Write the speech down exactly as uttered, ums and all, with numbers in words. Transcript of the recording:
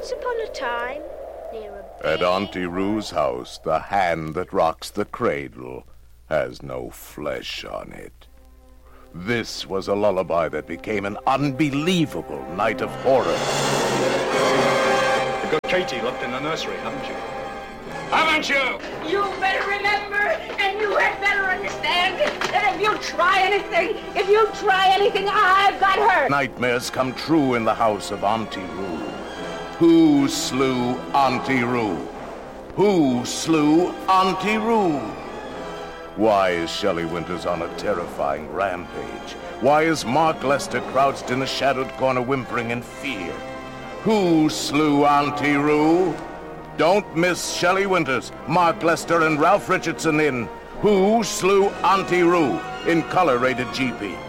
Once upon a time, near a At Auntie Rue's house, the hand that rocks the cradle has no flesh on it. This was a lullaby that became an unbelievable night of horror. You've got Katie locked in the nursery, haven't you? Haven't you? You better remember, and you had better understand, that if you try anything, if you try anything, I've got her. Nightmares come true in the house of Auntie Rue. Who slew Auntie Rue? Who slew Auntie Rue? Why is Shelley Winters on a terrifying rampage? Why is Mark Lester crouched in a shadowed corner whimpering in fear? Who slew Auntie Rue? Don't miss Shelley Winters, Mark Lester, and Ralph Richardson in Who Slew Auntie Rue in color rated G P.